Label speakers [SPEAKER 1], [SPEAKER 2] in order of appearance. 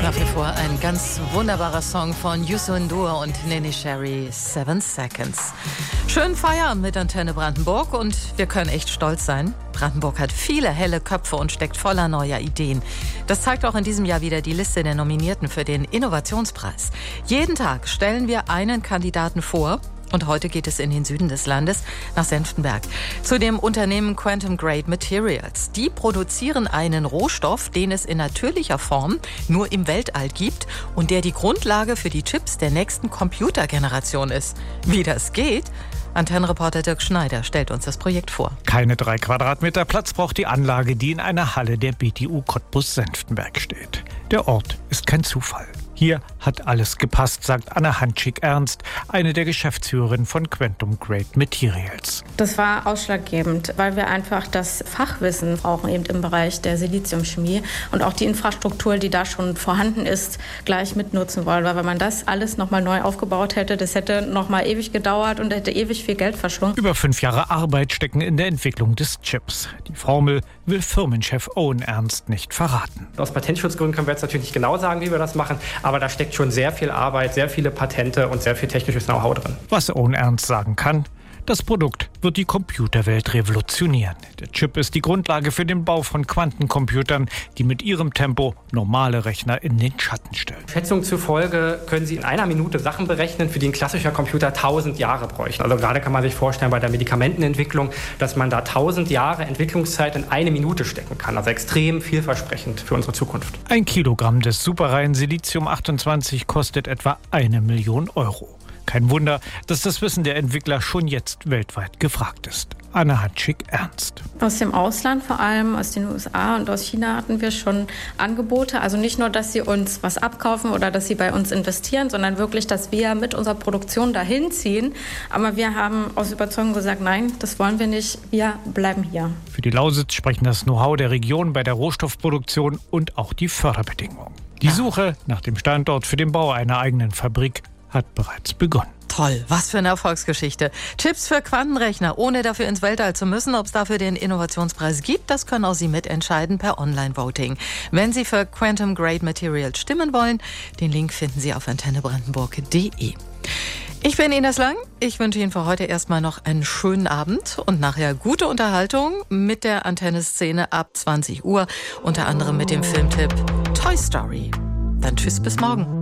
[SPEAKER 1] Nach wie vor ein ganz wunderbarer Song von Youssou N'Dour und Neneh Cherry, 7 Seconds. Schönen Feierabend mit Antenne Brandenburg und wir können echt stolz sein. Brandenburg hat viele helle Köpfe und steckt voller neuer Ideen. Das zeigt auch in diesem Jahr wieder die Liste der Nominierten für den Innovationspreis. Jeden Tag stellen wir einen Kandidaten vor. Und heute geht es in den Süden des Landes, nach Senftenberg, zu dem Unternehmen Quantum Grade Materials. Die produzieren einen Rohstoff, den es in natürlicher Form nur im Weltall gibt und der die Grundlage für die Chips der nächsten Computergeneration ist. Wie das geht? Antennenreporter Dirk Schneider stellt uns das Projekt vor.
[SPEAKER 2] Keine 3 Quadratmeter Platz braucht die Anlage, die in einer Halle der BTU Cottbus-Senftenberg steht. Der Ort ist kein Zufall. Hier hat alles gepasst, sagt Anna Hanschig-Ernst, eine der Geschäftsführerinnen von Quantum Grade Materials.
[SPEAKER 3] Das war ausschlaggebend, weil wir einfach das Fachwissen brauchen eben im Bereich der Siliziumchemie und auch die Infrastruktur, die da schon vorhanden ist, gleich mitnutzen wollen. Weil wenn man das alles nochmal neu aufgebaut hätte, das hätte nochmal ewig gedauert und hätte ewig viel Geld verschlungen.
[SPEAKER 2] Über 5 Jahre Arbeit stecken in der Entwicklung des Chips. Die Formel will Firmenchef Owen Ernst nicht verraten.
[SPEAKER 4] Aus Patentschutzgründen können wir jetzt natürlich nicht genau sagen, wie wir das machen, aber da steckt schon sehr viel Arbeit, sehr viele Patente und sehr viel technisches Know-how drin.
[SPEAKER 2] Was Owen Ernst sagen kann: Das Produkt wird die Computerwelt revolutionieren. Der Chip ist die Grundlage für den Bau von Quantencomputern, die mit ihrem Tempo normale Rechner in den Schatten stellen.
[SPEAKER 4] Schätzungen zufolge können Sie in einer Minute Sachen berechnen, für die ein klassischer Computer 1000 Jahre bräuchte. Also gerade kann man sich vorstellen bei der Medikamentenentwicklung, dass man da 1000 Jahre Entwicklungszeit in eine Minute stecken kann. Also extrem vielversprechend für unsere Zukunft.
[SPEAKER 2] 1 Kilogramm des superreinen Silizium-28 kostet etwa 1 Million Euro. Kein Wunder, dass das Wissen der Entwickler schon jetzt weltweit gefragt ist. Anna Hanschig-Ernst.
[SPEAKER 3] Aus dem Ausland, vor allem aus den USA und aus China, hatten wir schon Angebote. Also nicht nur, dass sie uns was abkaufen oder dass sie bei uns investieren, sondern wirklich, dass wir mit unserer Produktion dahin ziehen. Aber wir haben aus Überzeugung gesagt, nein, das wollen wir nicht, wir bleiben hier.
[SPEAKER 2] Für die Lausitz sprechen das Know-how der Region bei der Rohstoffproduktion und auch die Förderbedingungen. Die Suche nach dem Standort für den Bau einer eigenen Fabrik hat bereits begonnen.
[SPEAKER 1] Toll, was für eine Erfolgsgeschichte. Chips für Quantenrechner, ohne dafür ins Weltall zu müssen. Ob es dafür den Innovationspreis gibt, das können auch Sie mitentscheiden per Online-Voting. Wenn Sie für Quantum Grade Materials stimmen wollen, den Link finden Sie auf antennebrandenburg.de. Ich bin Ines Lang. Ich wünsche Ihnen für heute erstmal noch einen schönen Abend und nachher gute Unterhaltung mit der Antenne-Szene ab 20 Uhr, unter anderem mit dem Filmtipp Toy Story. Dann tschüss, bis morgen.